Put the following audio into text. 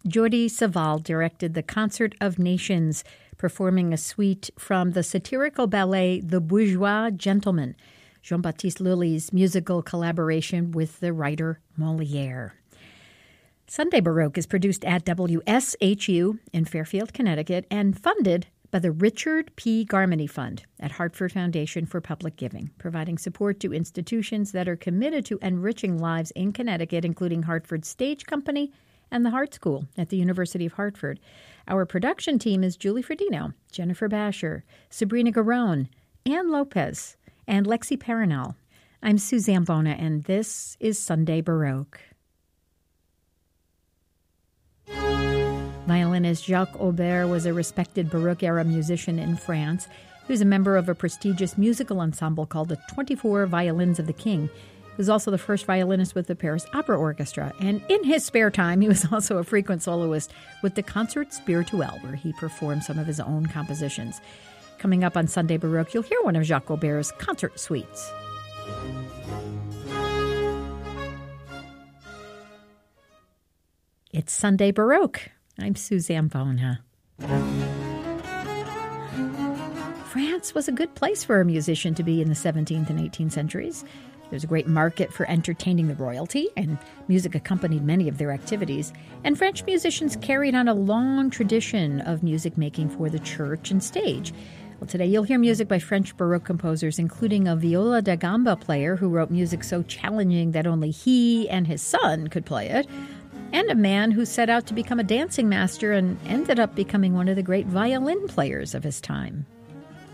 Jordi Savall directed the Concert of Nations, performing a suite from the satirical ballet The Bourgeois Gentleman, Jean-Baptiste Lully's musical collaboration with the writer Molière. Sunday Baroque is produced at WSHU in Fairfield, Connecticut, and funded by the Richard P. Garmany Fund at Hartford Foundation for Public Giving, providing support to institutions that are committed to enriching lives in Connecticut, including Hartford Stage Company and the Hart School at the University of Hartford. Our production team is Julie Fredino, Jennifer Basher, Sabrina Garone, Ann Lopez, and Lexi Paranel. I'm Sue Zambona, and this is Sunday Baroque. Violinist Jacques Aubert was a respected Baroque-era musician in France. He was a member of a prestigious musical ensemble called the 24 Violins of the King. He was also the first violinist with the Paris Opera Orchestra. And in his spare time, he was also a frequent soloist with the Concert Spirituel, where he performed some of his own compositions. Coming up on Sunday Baroque, you'll hear one of Jacques Aubert's concert suites. It's Sunday Baroque. I'm Sue Zambona. France was a good place for a musician to be in the 17th and 18th centuries. There was a great market for entertaining the royalty, and music accompanied many of their activities. And French musicians carried on a long tradition of music making for the church and stage. Well, today you'll hear music by French Baroque composers, including a viola da gamba player who wrote music so challenging that only he and his son could play it, and a man who set out to become a dancing master and ended up becoming one of the great violin players of his time.